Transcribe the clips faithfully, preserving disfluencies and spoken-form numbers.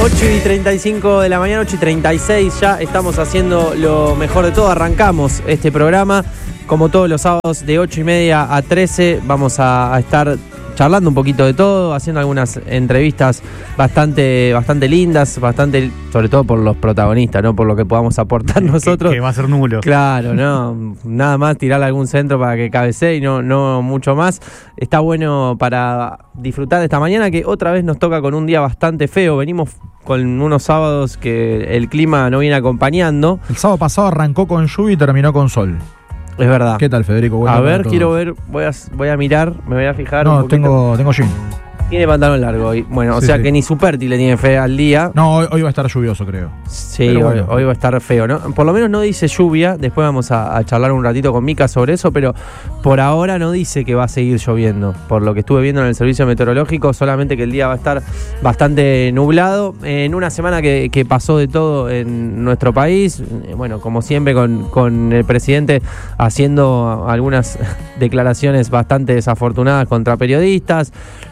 ocho y treinta y cinco de la mañana, ocho y treinta y seis, ya estamos haciendo lo mejor de todo. Arrancamos este programa, como todos los sábados, de ocho y media a trece. Vamos a, a estar charlando un poquito de todo, haciendo algunas entrevistas bastante, bastante lindas, bastante, sobre todo por los protagonistas, ¿no? Por lo que podamos aportar nosotros. Que, que va a ser nulo. Claro, no, nada más tirarle algún centro para que cabecee y no, no mucho más. Está bueno para disfrutar de esta mañana, que otra vez nos toca con un día bastante feo. Venimos con unos sábados que el clima no viene acompañando. El sábado pasado arrancó con lluvia y terminó con sol. Es verdad. ¿Qué tal, Federico? Buen a ver, todos. quiero ver, voy a, voy a mirar, me voy a fijar. No, un poquito. tengo, tengo jean. Tiene pantalón largo hoy. Bueno, Sí, o sea sí. que ni Superti le tiene fe al día. No, hoy, hoy va a estar lluvioso, creo. Sí, Pero hoy, bueno. hoy va a estar feo, ¿no? Por lo menos no dice lluvia. Después vamos a, a charlar un ratito con Mica sobre eso, pero por ahora no dice que va a seguir lloviendo. Por lo que estuve viendo en el servicio meteorológico, solamente que el día va a estar bastante nublado. En una semana que, que pasó de todo en nuestro país. Bueno, como siempre, con, con el presidente haciendo algunas declaraciones bastante desafortunadas contra periodistas.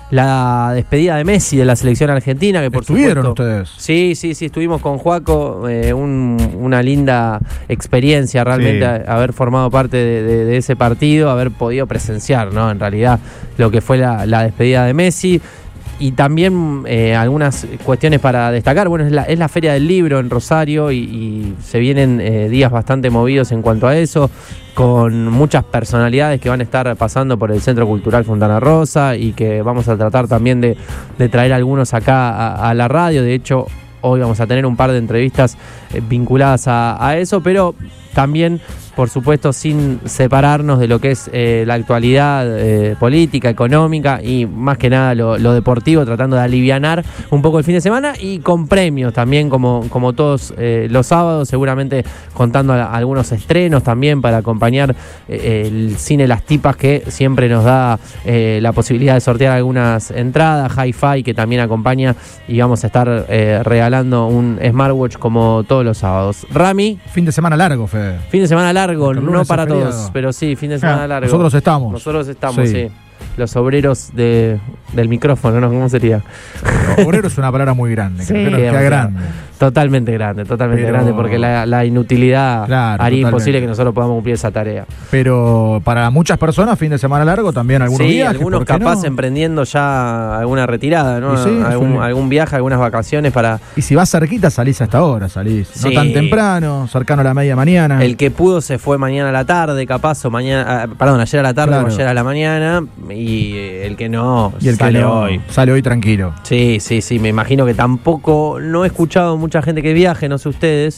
La despedida de Messi de la selección argentina, que por ¿Estuvieron supuesto, ustedes? Sí, sí, sí, estuvimos con Joaco, eh, un, una linda experiencia realmente Sí. a, haber formado parte de, de, de ese partido, haber podido presenciar, ¿no? En realidad lo que fue la, la despedida de Messi. Y también eh, algunas cuestiones para destacar. Bueno, es la, es la Feria del Libro en Rosario y, y se vienen eh, días bastante movidos en cuanto a eso, con muchas personalidades que van a estar pasando por el Centro Cultural Fontana Rosa y que vamos a tratar también de, de traer algunos acá a, a la radio. De hecho, hoy vamos a tener un par de entrevistas eh, vinculadas a, a eso, pero también, por supuesto, sin separarnos de lo que es eh, la actualidad eh, política, económica y más que nada lo, lo deportivo, tratando de alivianar un poco el fin de semana y con premios también, como, como todos eh, los sábados, seguramente contando a, a algunos estrenos también para acompañar eh, el cine Las Tipas, que siempre nos da eh, la posibilidad de sortear algunas entradas, Hi-Fi, que también acompaña, y vamos a estar eh, regalando un smartwatch como todos los sábados. Rami, Fin de semana largo, Fede. fin de semana largo, Porque el no lunes para es feriado. todos, pero sí, fin de semana Ah, largo. nosotros estamos. Nosotros estamos, sí. Sí. Los obreros de, del micrófono, ¿no? ¿Cómo sería? Obrero es una palabra muy grande. Sí, creo que nos queda demasiado. grande. Totalmente grande, totalmente Pero- grande, porque la, la inutilidad Claro, haría totalmente. imposible que nosotros podamos cumplir esa tarea. Pero para muchas personas, fin de semana largo, también algunos Sí, viajes. algunos ¿por qué capaz no? emprendiendo ya alguna retirada, ¿no? Y sí, algún, sí. algún viaje, algunas vacaciones para... Y si vas cerquita, salís a esta hora, salís. Sí. No tan temprano, cercano a la media mañana. El que pudo se fue mañana a la tarde, capaz, o mañana, ah, perdón, ayer a la tarde Claro. o ayer a la mañana, y eh, el que no, y el sale que no, hoy. sale hoy tranquilo. Sí, sí, sí, me imagino que tampoco, no he escuchado mucha gente que viaje, no sé ustedes,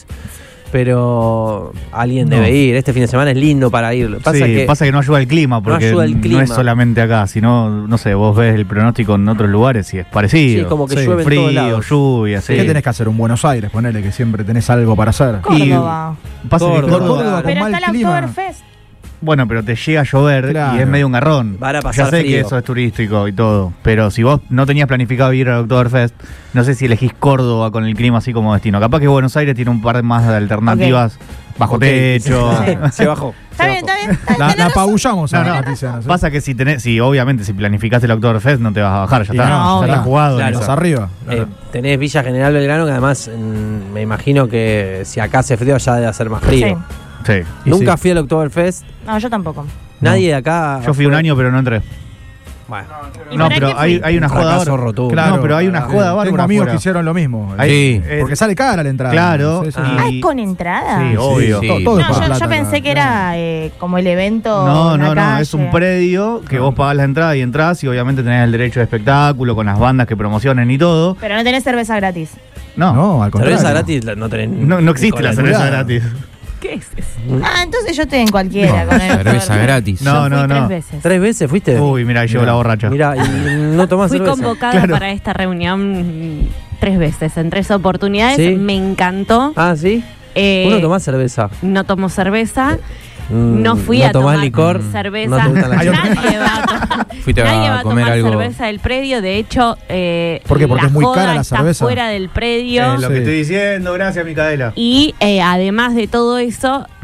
pero alguien No. debe ir. Este fin de semana es lindo para ir. Pasa sí, que pasa que no ayuda el clima, porque ayuda el clima. no es solamente acá, sino, no sé, vos ves el pronóstico en otros lugares y es parecido. Sí, como que Sí, llueve en frío, todos lados. lluvia, sí. ¿Qué tenés que hacer? Un Buenos Aires, ponele que siempre tenés algo para hacer. Córdoba. Pasa que Córdoba. Córdoba- Córdoba con Pero mal está el clima. Oktoberfest. Bueno, pero te llega a llover Claro. y es medio un garrón. Van a pasar ya sé frío. que eso es turístico y todo, pero si vos no tenías planificado ir al Oktoberfest, no sé si elegís Córdoba con el clima así como destino. Capaz que Buenos Aires tiene un par más de alternativas bajo Ok. techo. Sí. se bajó. Está se bien, bajó. está bien. Está- La, la tenés razón. apabullamos a No, no. la noticia, ¿no? Pasa que si tenés, si obviamente si planificaste el Oktoberfest no te vas a bajar, ya Y está, no, ya está obvio. jugado. en Claro. esa. Más arriba. Eh, tenés Villa General Belgrano, que además mm, me imagino que si acá hace frío, allá debe hacer más frío. Sí. Sí. Y Nunca sí. fui al Oktoberfest. No, yo tampoco. Nadie de acá. Yo fui un año pero no entré. Bueno, ¿Y No, para pero qué hay, fui? hay una Un joda fracaso ahora. rotundo. No, pero hay una joda Tengo bárbara amigos afuera. que hicieron lo mismo. Ahí, Sí. eh, Porque sale cara la entrada. Claro. Sí, sí. Y- Ah, ¿es con entrada? Sí, obvio. Sí, todo, todo es No, por yo, plata, yo pensé ¿no? que era eh, como el evento. No, en la no, no, calle. es un predio que vos pagás la entrada y entrás y obviamente tenés el derecho de espectáculo con las bandas que promocionen y todo. Pero no tenés cerveza gratis. No, no, No, al contrario. cerveza gratis la- no tenés. no, existe la cerveza entrada. gratis. ¿Qué es eso? Ah, entonces yo estoy en cualquiera con el Cerveza Oktoberfest. gratis. No, Yo no, fui no. tres veces. ¿Tres veces fuiste? Uy, mira, ahí llegó Mirá. la borracha. Mira, y no tomás Fui cerveza. convocada Claro. para esta reunión mm, tres veces, en tres oportunidades. ¿Sí? Me encantó. Ah, ¿sí? Eh, Uno tomás cerveza. No tomo cerveza. Mm, No fui no a tomás tomar licor. cerveza. No te gustan las Hay chicas. Nadie va a, to- Fuiste nadie a va a comer tomar algo. cerveza del predio. De hecho, eh, ¿Por qué? Porque la es muy joda cara la está cerveza. fuera del predio. Es lo Sí. que estoy diciendo, gracias, Micaela. Y eh, además de todo eso,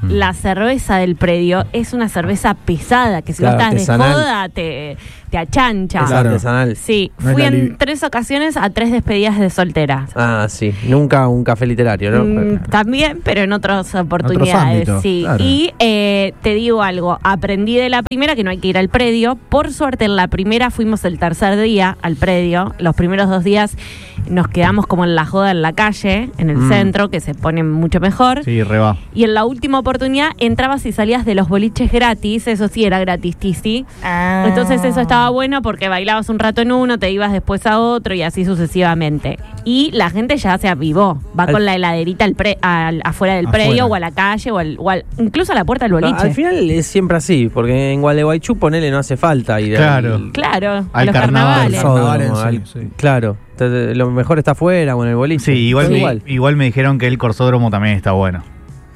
la cerveza del predio es una cerveza pesada, que si Claro, vos estás artesanal. de joda te, te achancha. Es Claro. artesanal. Sí, No es fui la en li- tres ocasiones a tres despedidas de soltera. Ah, sí. Nunca un café literario, ¿no? Mm, también, pero en otras oportunidades, ámbitos, sí. claro. Y eh, te digo algo, aprendí de la primera que no hay que ir al predio. Por suerte, en la primera fuimos el tercer día al predio. Los primeros dos días nos quedamos como en la joda en la calle, en el Mm. centro, que se pone mucho mejor. Sí, re va. Y en la última oportunidad entrabas y salías de los boliches gratis, eso sí era gratis, Tisi. Ah. Entonces eso estaba bueno porque bailabas un rato en uno, te ibas después a otro y así sucesivamente. Y la gente ya se avivó, va Al- con la heladerita al pre- al- afuera del Afuera. predio o a la calle o, al, o al- incluso a la puerta del boliche. Al final es siempre así, porque en Gualeguaychú ponele no hace falta ir Claro. al- Claro, a Al los carnaval, carnavales. al carnaval en Sódromo, sí, al- sí. Claro, entonces, lo mejor está afuera o en el boliche. Sí, igual, Todo me, igual. igual me dijeron que el Corsódromo también está bueno.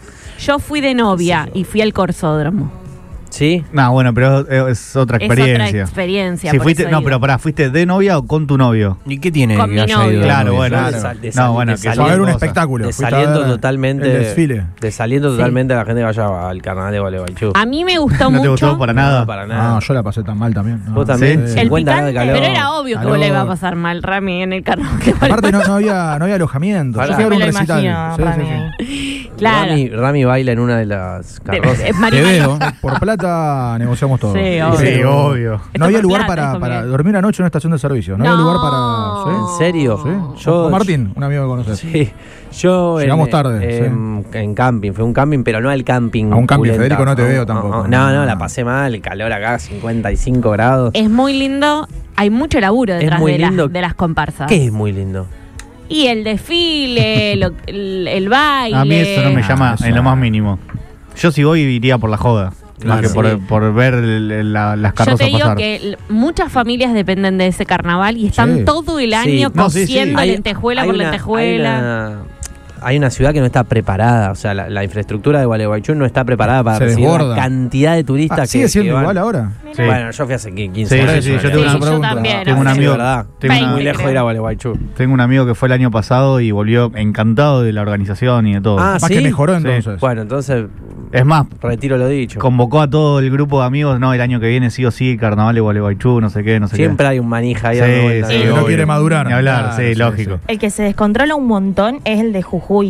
Yo fui de novia y fui al Corsódromo. ¿Sí? No, bueno, pero es otra Es experiencia. otra experiencia. Si por fuiste, eso no, digo. pero pará, ¿fuiste de novia o con tu novio? ¿Y qué tiene Con que mi haya novio. ido? Claro, de bueno. novia? de claro. sal- de No, sal- bueno, de que saliendo- Va a haber un cosas. espectáculo. De Fuiste a saliendo ver totalmente. El desfile. De saliendo Sí. totalmente la gente que vaya al carnaval de Gualeguaychú. A mí me gustó ¿No mucho. te gustó para nada? No, para nada. No, yo la pasé tan mal también. No. Vos también. Sí. El cincuenta grados de picante, calor. pero era obvio que Calor. vos le iba a pasar mal, Rami, en el carnaval. Aparte no, no había, no había alojamiento. Pará. Yo fui a ver Me un lo recital. imagino, Sí, sí, Rami. sí. Claro. Rami, Rami baila en una de las De- carrozas. es Te marihuana. veo. Por plata negociamos todo. Sí, Sí, obvio. obvio. Esto No había por lugar plata, para, esto, para Miguel. dormir anoche en una estación de servicio. No, había No. lugar para. ¿sí? ¿En serio? Sí. Yo- Con Martín, un amigo que conoces. Sí, yo Llegamos en, tarde, en, en camping, fue un camping, pero no al camping. A un camping, pulenta. Federico, no te No, veo no, tampoco. No, no, la pasé mal, el calor acá, cincuenta y cinco grados. Es muy lindo, hay mucho laburo Es detrás muy de, las- lindo. de las comparsas. ¿Qué es muy lindo? Y el desfile, lo- el, el baile. A mí eso no me llama eso. en lo más mínimo. Yo si voy iría por la joda. Claro. Más que por, Sí. por ver el- el- la- las Yo carrozas te digo pasar. que l- muchas familias dependen de ese carnaval y están Sí. todo el Sí. año No, sí, sí. cosiendo Hay- lentejuela hay por una- lentejuela. Hay una, hay una ciudad que no está preparada, o sea, la, la infraestructura de Gualeguaychú no está preparada para Se recibir desborda. la cantidad de turistas Ah, que ¿sigue siendo que van. igual ahora? Sí. Bueno, yo fui hace quince Sí, años. sí, sí, yo ¿no? tengo Sí, una yo pregunta. también. Tengo un no sé. amigo- Sí, verdad. tengo Está una- muy lejos de ir a Gualeguaychú. Tengo un amigo que fue el año pasado y volvió encantado de la organización y de todo. Ah, Más ¿sí? que mejoró Sí. entonces. Bueno, entonces Es más, retiro lo dicho. convocó a todo el grupo de amigos, no, el año que viene sí o sí, carnaval de Gualeguaychú, no sé qué, no sé Siempre hay un manija ahí qué. dando Sí, vueltas. sí, El que no obvio. quiere madurar. Ni hablar, Claro, sí, sí, lógico. sí. El que se descontrola un montón es el de Jujuy.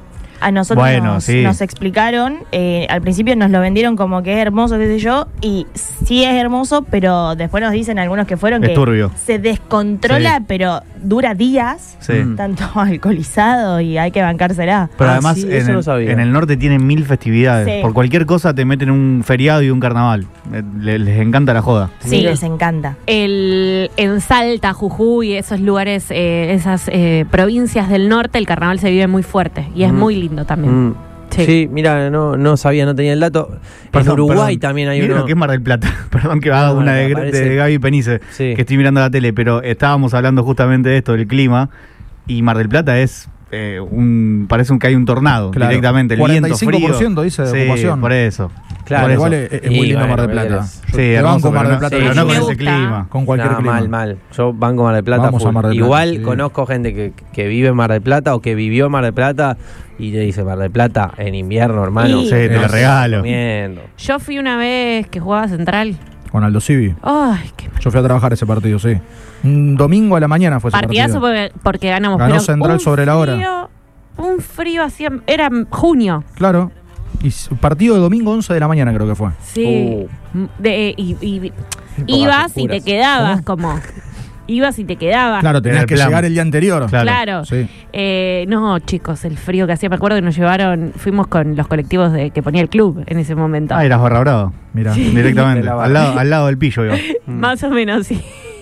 A nosotros Bueno, nos, sí. nos explicaron, eh, al principio nos lo vendieron como que es hermoso, qué sé yo, y sí es hermoso, pero después nos dicen algunos que fueron Es que turbio. se descontrola, Sí. pero dura días, Sí. Mm. tanto alcoholizado y hay que bancársela. Pero Ah, además sí, en, eso no el, sabía. en el norte tienen mil festividades. Sí. Por cualquier cosa te meten un feriado y un carnaval. Eh, le- Les, encanta la joda. Sí, Mira. les encanta. El, en Salta, Jujuy, esos lugares, eh, esas eh, provincias del norte, el carnaval se vive muy fuerte y es Mm. muy lindo también. Mm. Sí. Sí. mira, no, no sabía, no tenía el dato. Perdón, en Uruguay perdón. también hay Miren uno. lo que es Mar del Plata. Perdón que haga No, una me de, parece- de Gaby Penice, Sí. que estoy mirando la tele, pero estábamos hablando justamente de esto, del clima, y Mar del Plata es eh, un parece un que hay un tornado Claro. directamente, el cuarenta y cinco por viento ciento frío. dice de Sí, ocupación. por eso. Claro, por eso. Igual es, es Y muy lindo bueno, Mar del Miguel Plata. es- Yo Sí, te hermoso, banco Mar pero del no- Plata. pero pero no me con ese gusta. clima. Con cualquier Nah, clima. mal, mal. Yo banco Mar del Plata. Vamos a full. Mar del Plata, Igual sí. conozco gente que, que vive en Mar del Plata o que vivió en Mar del Plata y te dice Mar del Plata en invierno, hermano. Y- Sí, te No, la regalo. Comiendo. Yo fui una vez que jugaba Central. Con Aldo Civi. Ay, qué Yo fui a trabajar ese partido, sí. Un domingo a la mañana fue ese partidazo partido. porque, porque ganamos. Ganó pero Central un sobre la hora. frío- Un frío hacía. Era junio. Claro. Y s- partido de domingo once de la mañana creo que fue. Sí. Uh. De- y, y- Épocas ibas y te oscuras. quedabas como. Ibas y te quedabas. Claro, tenías el que plan. llegar el día anterior. Claro. Claro. Sí. Eh, no, chicos, el frío que hacía. Me acuerdo que nos llevaron. Fuimos con los colectivos de que ponía el club en ese momento. Ah, eras barra brava. Mira. Directamente. De la barra. al, lado, al lado del pillo iba. Más o menos, sí.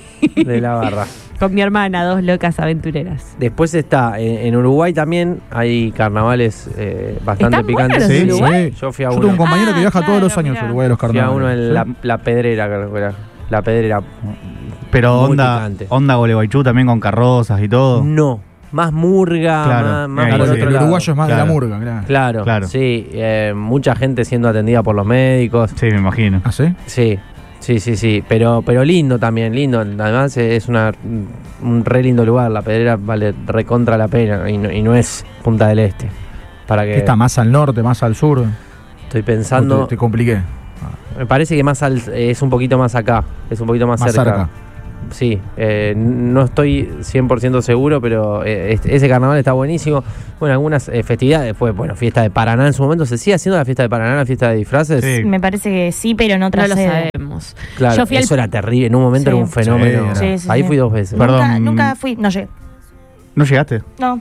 De la barra. Con mi hermana, dos locas aventureras. Después está, en, en Uruguay también hay carnavales eh, bastante ¿Están buenos picantes. los de Sí, Uruguay? sí. Yo fui a Yo uno. tengo un compañero Ah, que viaja todos los claro, años mirá. a Uruguay a los Fui a carnavales. uno en ¿Sí? la, la Pedrera, creo que era. La Pedrera. Pero Muy onda, picante. onda Gualeguaychú también con carrozas y todo. No, más murga, Claro, más, más ahí por Claro, otro el lado. uruguayo es más de Claro. la murga, claro. Claro, Claro. sí. eh, mucha gente siendo atendida por los médicos. Sí, me imagino. ¿Ah, sí? Sí, sí, sí, sí. Pero, pero lindo también, lindo. Además es una, un re lindo lugar. La Pedrera vale recontra la pena y no, y no es Punta del Este. Para que ¿Qué está más al norte, más al sur? Estoy ¿O pensando. Te, te compliqué. Me parece que más al, es un poquito más acá. Es un poquito más, Más cerca. cerca. Sí, eh, no estoy cien por ciento seguro, pero eh, este- ese carnaval está buenísimo. Bueno, algunas eh, festividades, después, bueno, fiesta de Paraná en su momento. ¿Se sigue haciendo la fiesta de Paraná, la fiesta de disfraces? Sí. Me parece que sí, pero no No lo trascede. sabemos. Claro, Yo fui al- eso era terrible. En un momento Sí. era un fenómeno. Sí, era. Sí, sí, Ahí sí. fui dos veces. Perdón. Nunca, nunca fui, no llegué. ¿No llegaste? No.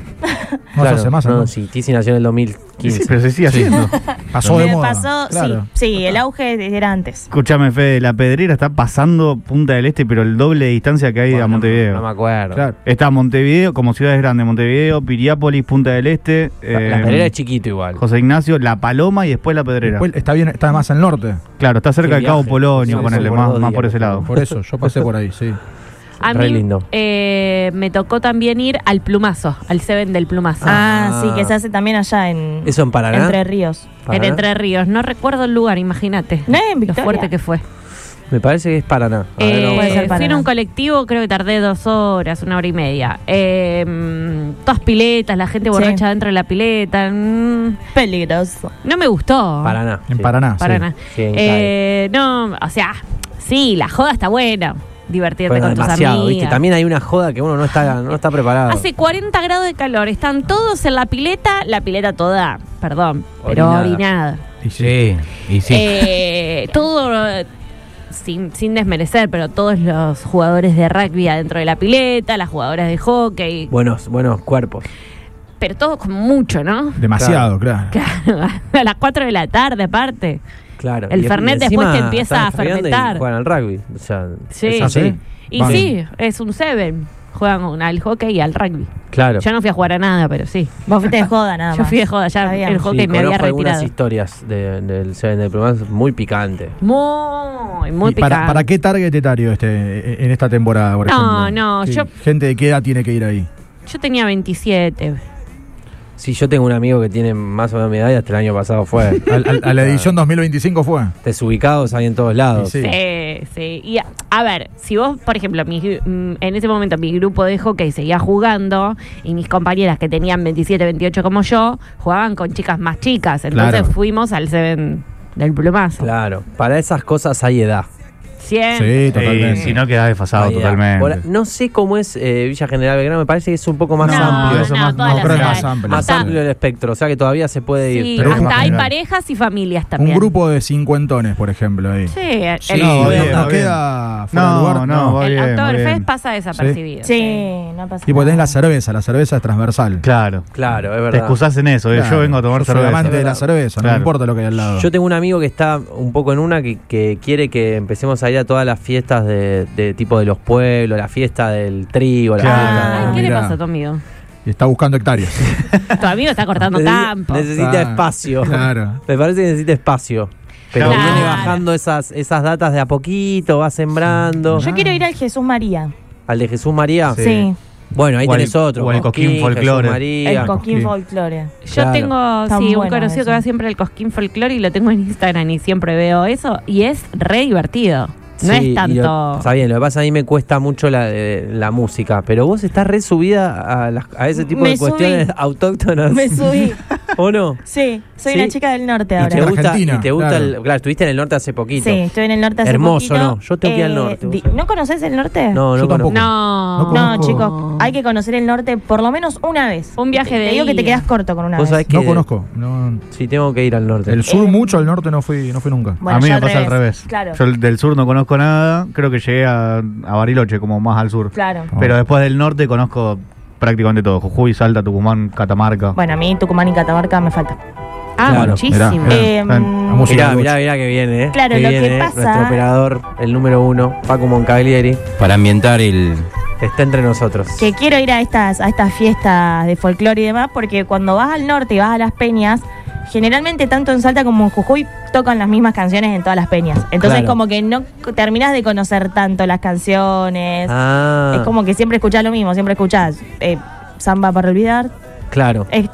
No se hace más, no, ¿no? sí, Tizi nació en el dos mil quince. Pero se sigue haciendo. Pasó de Me moda. pasó, Claro. sí, sí, el auge era antes. Escúchame, Fede, la Pedrera está pasando Punta del Este, pero el doble de distancia que hay Bueno, a Montevideo. No, no me acuerdo. Claro. Está Montevideo, como ciudades grandes, Montevideo, Piriápolis, Punta del Este, La, eh, la Pedrera es chiquito igual. José Ignacio, La Paloma y después La Pedrera. Después está bien, está más al norte. Claro, está cerca Qué de Cabo viaje. Polonio, Sí, ponele, por más, dos más días, por ese por lado. Por eso, yo pasé por ahí, sí. A Re mí lindo. eh, me tocó también ir al Plumazo, al Seven del Plumazo. Ah, Ah. sí, que se hace también allá en ¿Eso en Paraná? Entre Ríos. En Paraná. Entre Ríos. No recuerdo el lugar, imagínate. ¿No es en Lo Victoria? fuerte que fue. Me parece que es Paraná. A ver, Eh, vamos a puede ser ver. Paraná. fui en un colectivo, creo que tardé dos horas, una hora y media. Eh, mm, todas piletas, la gente borracha Sí. dentro de la pileta. mm, Peligroso. no me gustó. Paraná. En sí. Paraná, sí. Paraná. Sí, en Eh, no, o sea, sí, la joda está buena. Divertirte Bueno, con tus demasiado, amigas. ¿viste? También hay una joda que uno no está, no está preparado. Hace cuarenta grados de calor, están todos en la pileta, la pileta toda, perdón, pero Orinada. orinada. Y sí. y sí. Eh, todo, eh, sin, sin desmerecer, pero todos los jugadores de rugby adentro de la pileta, las jugadoras de hockey, Buenos, buenos cuerpos. pero todo con mucho, ¿no? Demasiado, claro. Claro, a las cuatro de la tarde aparte. Claro. El Y- Fernet y después encima te empieza están a estudiando y fermentar. Juegan al rugby. O sea, Sí. es así. ¿Sí? Y Van. sí, es un seven. Juegan al hockey y al rugby. Claro. Yo no fui a jugar a nada, pero sí. Vos fuiste de joda nada más. Yo fui de joda, ya Está bien. el hockey Sí, me había conozco algunas retirado. historias de- del Seven de Plumas muy picante. Muy, muy ¿Y para, picante. para qué target etario este, en esta temporada, por No, ejemplo? no, ¿Qué- yo- Gente de qué edad tiene que ir ahí? Yo tenía veintisiete. Sí, yo tengo un amigo que tiene más o menos mi edad y hasta el año pasado fue. Al- al- a la edición dos mil veinticinco fue. Desubicados ahí en todos lados. Y sí. Sí, sí. Y a, a ver, si vos, por ejemplo, mi, mm, en ese momento mi grupo de hockey seguía jugando y mis compañeras que tenían veintisiete, veintiocho como yo, jugaban con chicas más chicas. Entonces Claro. fuimos al Seven del Plumazo. Claro, para esas cosas hay edad. Siempre. Sí, totalmente. Eh, si no quedás desfasado Hay edad. totalmente. Por- no sé cómo es eh, Villa General Belgrano, me parece que es un poco más No, amplio. eso no, más- todas no, las creo que edades. más amplio. Más Hasta- amplio el espectro, o sea que todavía se puede ir. Sí, Pero es hasta más hay general. parejas y familias también. Un grupo de cincuentones, por ejemplo, ahí. Sí, el, Sí, el- No, No, va bien, no va bien. queda fuera de No, lugar. no, va el bien, va Oktoberfest bien. pasa desapercibido. Sí, no pasa Tipo, tenés nada. la cerveza, la cerveza es transversal. Claro. Claro, es Te verdad. excusás en eso, eh. Claro. yo vengo a tomar Yo soy cerveza. amante de la Es cerveza, no Claro. me importa lo que hay al lado. Yo tengo un amigo que está un poco en una que, que quiere que empecemos a ir a todas las fiestas de, de tipo de los pueblos, la fiesta del trigo, la Claro. fiesta Ay, de- ¿qué le mirá. pasa a tu amigo? Y está buscando hectáreas. Tu amigo está cortando Necesita- campo. Necesita Ah, espacio. claro. Me parece que necesita espacio. Pero Claro. viene bajando esas, esas datas de a poquito, va sembrando. Yo quiero ir al Jesús María. Al de Jesús María. Sí. Sí, Bueno, ahí O el- tenés otro. o el Cosquín Jesús Folclore. María. el Cosquín Cosquín. Folklore. Yo Claro. tengo, Está sí, un bueno conocido eso. que va siempre al Cosquín Folklore y lo tengo en Instagram y siempre veo eso y es re divertido. No Sí, es y tanto. lo- está bien, lo que pasa a mí me cuesta mucho la, eh, la música, pero vos estás re subida a, las- a ese tipo Me de cuestiones subí. autóctonas. Me subí. ¿O no? Sí, soy Sí. una chica del norte Y ahora. te De gusta, Argentina, y te gusta claro. el. Claro, estuviste en el norte hace poquito. Sí, estoy en el norte hace Hermoso, poquito. ¿no? Yo tengo que ir al norte, di- vos sabés. ¿No conoces el norte? No, no Yo tampoco. conozco. No, No No, conozco. chicos, hay que conocer el norte por lo menos una vez. Un viaje Te de digo que te ida. quedas corto con una Vos vez. sabés que. No conozco. No, Sí, tengo que ir al norte. el sur Eh, mucho, el norte no fui, no fui nunca. Bueno, a mí yo me pasa al revés. Claro, Yo el del sur no conozco nada. Creo que llegué a, a Bariloche, como más al sur. claro. Pero después del norte conozco prácticamente todo. Jujuy, Salta, Tucumán, Catamarca. Bueno, a mí Tucumán y Catamarca me falta. Ah, Claro, muchísimo. mirá, mirá. Eh, La música Mirá, del mirá, boche. mirá que viene, ¿eh? Claro, lo que viene, pasa- Nuestro operador, el número uno, Paco Moncaglieri, Para ambientar el, está entre nosotros. Que quiero ir a estas, a estas fiestas de folclore y demás, porque cuando vas al norte y vas a las peñas, generalmente tanto en Salta como en Jujuy tocan las mismas canciones en todas las peñas. Entonces Claro. como que no terminás de conocer tanto las canciones. Ah, Es como que siempre escuchás lo mismo, siempre escuchás eh, Samba para olvidar, claro. esto,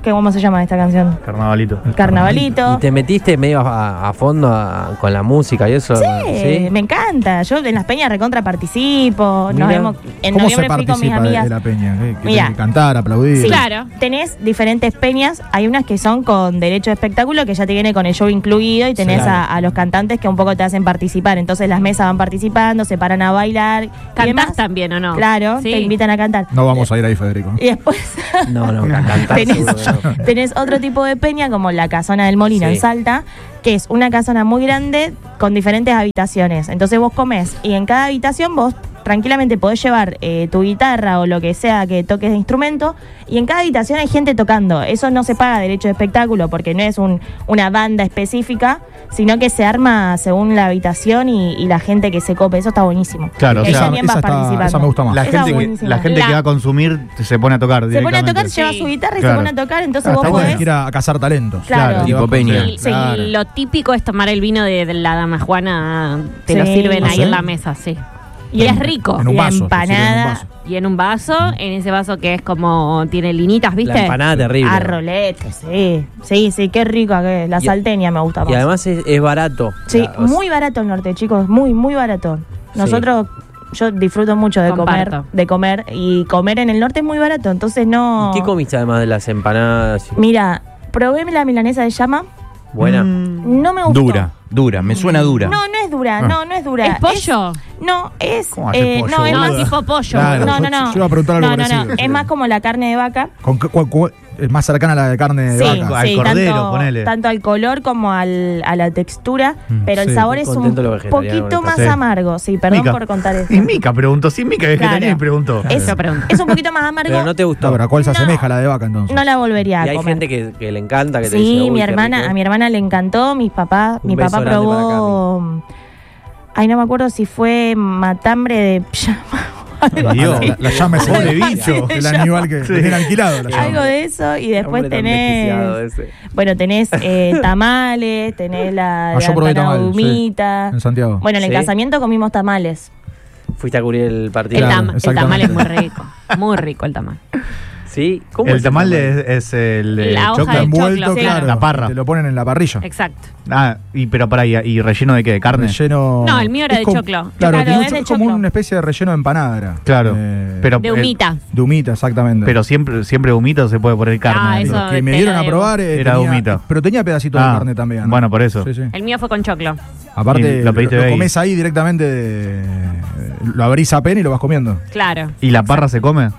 ¿Qué, ¿Cómo se llama esta canción? Carnavalito. Carnavalito. ¿Y te metiste medio a, a fondo a- con la música y eso? Sí, me encanta. Yo en las peñas recontra participo. Nos Mira. vemos, en ¿Cómo se noviembre fui con mis participa de, amigas. de la peña? ¿Qué, qué Mira. tenés que cantar, aplaudir? Sí, Claro. tenés diferentes peñas. Hay unas que son con derecho de espectáculo, que ya te viene con el show incluido, y tenés claro. a, a los cantantes que un poco te hacen participar. Entonces las mesas van participando, se paran a bailar. y ¿Cantás demás. también o no? Claro, Sí. te invitan a cantar. No vamos a ir ahí, Federico. Y después No, no, a cantar tenés, seguro que no. tenés otro tipo de peña, como la Casona del Molino Sí. en Salta, que es una casona muy grande con diferentes habitaciones. Entonces vos comés y en cada habitación vos tranquilamente podés llevar eh, tu guitarra o lo que sea que toques de instrumento, y en cada habitación hay gente tocando. Eso no se paga derecho de espectáculo porque no es un, una banda específica, sino que se arma según la habitación y, y la gente que se cope. Eso está buenísimo. Claro, o Y ahí sea, también esa vas está- participando. esa me gusta más. La Esa gente, que, buenísima. la gente La- que va a consumir se pone a tocar Se pone a tocar, directamente. lleva Sí. su guitarra y Claro. se pone a tocar, entonces Ah, vos está bueno, podés... ir a, a cazar talentos. Claro. Te vas Tipo peña. con- Y, sí, Claro. lo típico es tomar el vino de, de la dama Juana, te lo Sí. sirven ¿Ah, ahí sí? en la mesa, sí. Y En- es rico. En un La vaso. te sirven en un empanada. vaso. Y en un vaso, en ese vaso que es como, tiene linitas, ¿viste? La empanada terrible. A rolete, sí. Sí, sí, qué rica que es. La Y- salteña me gusta más. Y además es, es barato. sí, La- o sea, muy barato el norte, chicos. Muy, muy barato. Nosotros, yo disfruto mucho de Comparto. comer, de comer. Y comer en el norte es muy barato. Entonces no. ¿Y qué comiste además de las empanadas? Mira, probé la milanesa de llama. Buena. No me gustó. Dura, dura, me suena dura. No, no es dura, Ah. no, no es dura. ¿Es pollo? no, es. ¿Cómo hace eh, pollo, no, es No, más. boluda? tipo pollo. Claro. No, no, yo- no. yo iba a preguntar algo no, no, no. parecido, Es sí. más como la carne de vaca. ¿Con qué- cuál- cuál- es más cercana a la de carne de Sí, vaca? Al sí, cordero, tanto, ponele. tanto al color como al, a la textura, Mm, pero el sí. sabor Estoy es un contento lo vegetariano poquito que más está. Sí. amargo. Sí, perdón Mica. por contar eso. Y Mica preguntó, sí, Mica es vegetariana Claro. y preguntó. Claro. Es, Eso pregunto. es un poquito más amargo. Pero no te gustó. No, pero ¿a cuál se No. asemeja la de vaca entonces? No la volvería Y a hay comer. gente que, que le encanta, que te dice, Sí, "Uy, mi qué hermana, rico". a mi hermana le encantó, mis papás, Un mi beso papá grande probó. Ay, no me acuerdo si fue matambre de llama o algo Dios. así. La, la llama es Pobre el, bicho. el animal que Sí. tiene alquilado. La llama. Algo de eso, y después Hombre tan desquiciado tenés. ese. Bueno, tenés eh, tamales, tenés la, Ah, la yo probé empanada tamal, sí. humita. En Santiago. Bueno, en el Sí. casamiento comimos tamales. Fuiste a cubrir el partido. El, Claro, tam- el tamal es muy exactamente. rico. Muy rico el tamal. ¿Sí? ¿Cómo El es tamal es, es el de La hoja choclo. de Envuelto, choclo, claro. La parra. Te lo ponen en la parrilla. Exacto. Ah, y pero para, ¿y, y relleno de qué? ¿De carne? Relleno. No, el mío era es de como- choclo. Claro, Claro, tiene es un de cho- como choclo. una especie de relleno de empanada. era. Claro. Eh, Pero, De el- humita. de humita, exactamente. pero siempre, siempre humita o se puede poner carne. Ah, adentro? eso- que me te dieron la a debo. probar eh, Era tenía- humita. Pero tenía pedacitos Ah, de carne también. bueno, por eso. Sí, sí. El mío fue con choclo. Aparte, Y lo pediste lo, lo ahí. comes ahí directamente, de- lo abrís a pena y lo vas comiendo. Claro. ¿Y la parra se come?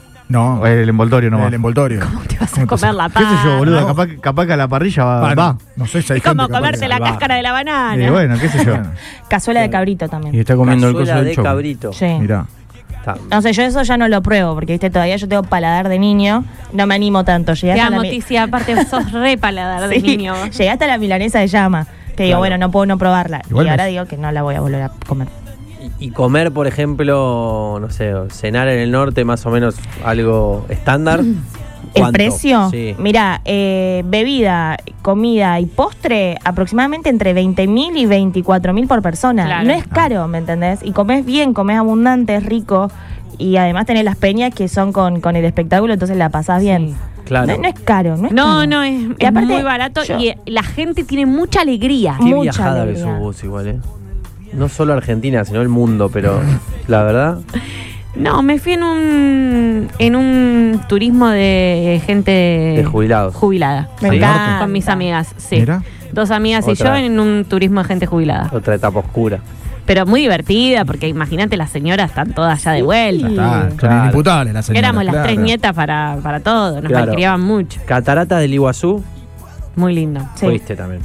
No, ¿O el envoltorio nomás? el envoltorio. ¿Cómo te vas a ¿Cómo te comer la ¿Qué sé yo, parra? boludo? no. Capaz, que- capaz que a la parrilla va. Ah, va. no, no sé si hay Es como gente capaz comerte que- la salvaje. cáscara de la banana. Y bueno, qué sé yo. Cazuela de cabrito también. Y está comiendo el coso Cazuela del de choclo. cabrito. Sí. Mirá. Está- No sé, yo eso ya no lo pruebo, porque viste, todavía yo tengo paladar de niño, no me animo tanto. Llegué Te hasta amo, la mi- Ticia. Aparte, sos re paladar de Sí, niño. llegué hasta la milanesa de llama, que digo, Claro. bueno, no puedo no probarla. Igual y ahora me- digo que no la voy a volver a comer. Y, y comer, por ejemplo, no sé, cenar en el norte, más o menos algo estándar. ¿El ¿Cuánto? precio? Sí. Mira, eh, bebida, comida y postre, aproximadamente entre veinte mil y veinticuatro mil por persona. Claro. No es caro, ¿me entendés? Y comés bien, comés abundante, es rico. Y además tenés las peñas que son con, con el espectáculo, entonces la pasás bien. Claro. No, no es caro, no es No, caro. no, es, Y es aparte, muy barato yo- y la gente tiene mucha alegría. Qué Mucha viajada que alegría. sos vos igual, ¿eh? No solo Argentina, sino el mundo, pero la verdad, No, me fui en un en un turismo de gente de jubilados. jubilada. Me Sí. encanta. Con mis amigas, sí. Mira. Dos amigas y Otra. yo en un turismo de gente jubilada. Otra etapa oscura. Pero muy divertida, porque imagínate, las señoras están todas ya de vuelta. Sí. Está, son Claro. inimputables las señoras. Éramos las claro. tres nietas para, para todo, nos Claro. malcriaban mucho. Cataratas del Iguazú, Muy lindo. Sí. fuiste también.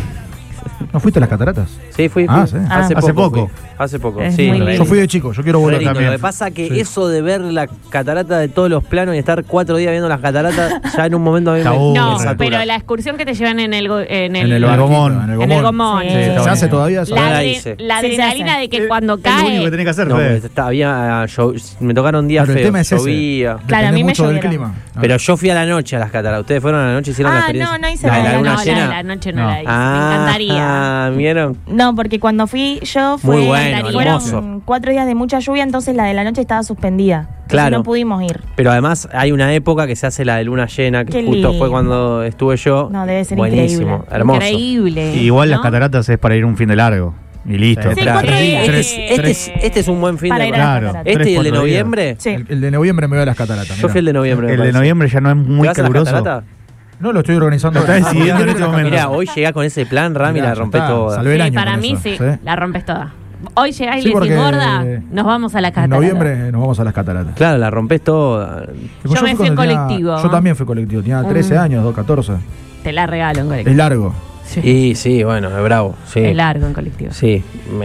¿No fuiste a las cataratas? Sí, fui. Ah, fui. sí. Hace, Hace poco. poco. fui. Hace poco, Es sí. muy re lindo. Yo fui de chico, yo quiero Re volver lindo. también. Lo que pasa que Sí. eso de ver la catarata de todos los planos y estar cuatro días viendo las cataratas, ya en un momento a mí Está me, aburre. No, me satura. pero la excursión que te llevan en el, go- en el, En el barquito, gomón. en En el en el gomón. gomón. Sí, Sí, ¿Se está hace bueno. todavía eso? La, No la adre- hice. la Sí, se adrenalina hace. de que cuando Es lo único que cae. tenés que hacer, No, Fede. pues, está- había, yo- me tocaron días Pero el feos, tema es ese. llovía. Claro, a Depende mí me mucho del llovieron. clima. Pero yo fui a la noche a las cataratas. ¿Ustedes fueron a la noche y hicieron la Ah, experiencia? no, no hice ¿La de la la de luna no, la llena? de la noche no, No. la hice. Ah, Me encantaría. ¿vieron? No, porque cuando fui yo fue Muy bueno, bueno, Fueron hermoso. Fueron cuatro días de mucha lluvia, entonces la de la noche estaba suspendida. Entonces Claro. no pudimos ir. Pero además hay una época que se hace la de luna llena, que Qué justo lindo. fue cuando estuve yo. No, debe ser Buenísimo, increíble. hermoso. Increíble. Y igual las ¿no? cataratas es para ir un fin de largo. Y listo. Sí, Sí, Claro. cuatro días. Tres- este, es, este es un buen fin Para de ir a las Claro. cataratas. Este Tres, y el de cuatro días. noviembre. Sí. El, el de noviembre me voy a las cataratas. Yo fui el de noviembre. me El de parece. noviembre ya no es muy ¿Te vas a las caluroso. cataratas? No, lo estoy organizando. Lo está ahora. decidiendo en este momento. Mirá, hoy llegás con ese plan, Rami, Mirá, la ya rompés está, toda. salvé el Sí, año para con mí eso, sí, ¿sí? la rompes toda. Hoy llegás y Sí, le porque decís, gorda, nos vamos a la En catarata. noviembre nos vamos a las cataratas. Claro, la rompés toda. Como Yo me fui fui en cuando tenía- colectivo. Yo también fui colectivo. Tenía trece Mm. años, dos, catorce. Te la regalo en colectivo. Es largo. Y sí, bueno, es bravo. Sí. Es largo en colectivo. Sí.